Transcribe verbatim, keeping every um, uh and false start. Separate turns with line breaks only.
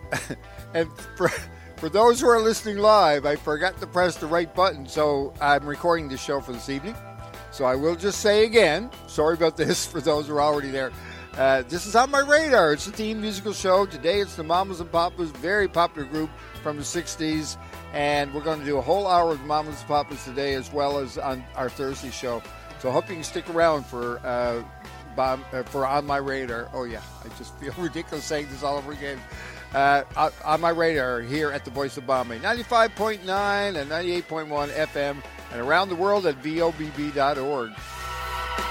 and for, for those who are listening live, I forgot to press the right button, so I'm recording this show for this evening. So I will just say again, sorry about this for those who are already there. Uh, this is On My Radar. It's a teen musical show. Today it's the Mamas and Papas, very popular group from the sixties. And we're going to do a whole hour of Mamas and Papas today as well as on our Thursday show. So I hope you can stick around for uh, bomb, uh, for On My Radar. Oh, yeah, I just feel ridiculous saying this all over again. Uh, on My Radar here at the Voice of Bombay. ninety-five point nine and ninety-eight point one F M and around the world at V O B B dot org.